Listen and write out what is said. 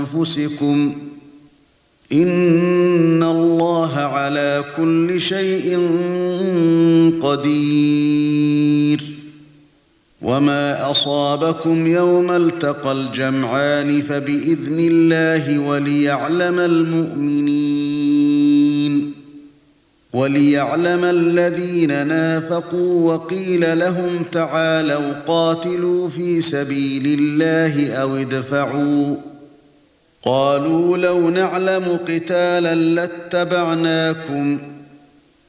أنفسكم إن الله على كل شيء قدير وما أصابكم يوم التقى الجمعان فبإذن الله وليعلم الذين نافقوا وقيل لهم تعالوا قاتلوا في سبيل الله أو ادفعوا قالوا لو نعلم قتالا لاتبعناكم